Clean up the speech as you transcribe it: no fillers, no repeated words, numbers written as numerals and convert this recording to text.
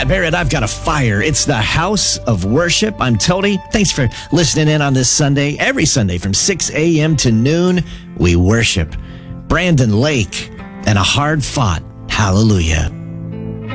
Matt Barrett, I've got a fire. It's the House of Worship. I'm Tony. Thanks for listening in on this Sunday. Every Sunday from 6 a.m. to noon, we worship. Brandon Lake and a hard-fought hallelujah.